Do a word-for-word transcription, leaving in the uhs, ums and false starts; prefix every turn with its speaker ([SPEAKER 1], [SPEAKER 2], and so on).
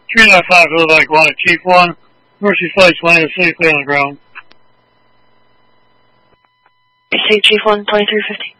[SPEAKER 1] three nine five Hillback one at Chief one. Mercy flights landed safely on the ground.
[SPEAKER 2] Receive Chief one, twenty-three fifty.